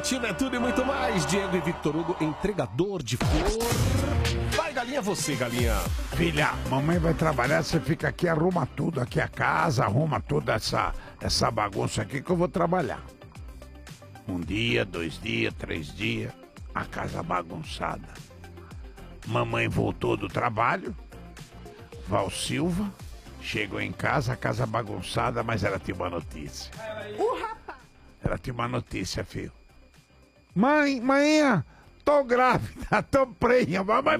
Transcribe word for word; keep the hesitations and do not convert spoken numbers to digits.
rotina é tudo e muito mais. Diego e Victor Hugo, entregador de flor. Vai, galinha, você, galinha. Filha, mamãe vai trabalhar, você fica aqui, arruma tudo aqui a casa, arruma toda essa, essa bagunça aqui que eu vou trabalhar. Um dia, dois dias, três dias, a casa bagunçada. Mamãe voltou do trabalho, Val Silva, chegou em casa, a casa bagunçada, mas ela tinha uma notícia. O rapaz. Ela tinha uma notícia, filho. Mãe, mãe, tô grávida, tô prenha, mamãe.